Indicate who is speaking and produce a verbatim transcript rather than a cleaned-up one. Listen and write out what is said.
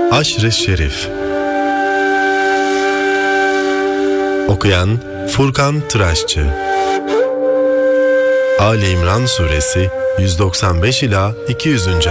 Speaker 1: Aşr-ı Şerif. Okuyan Furkan Tıraşçı. Ali İmran Suresi yüz doksan beş ila iki yüz.